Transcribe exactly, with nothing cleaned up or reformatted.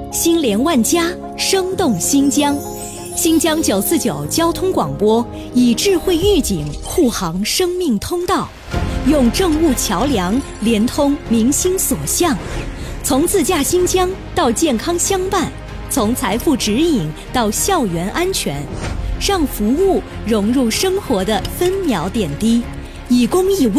心连万家，生动新疆。新疆九四九交通广播以智慧预警护航生命通道，用政务桥梁连通民心所向，从自驾新疆到健康相伴，从财富指引到校园安全，让服务融入生活的分秒点滴，以公益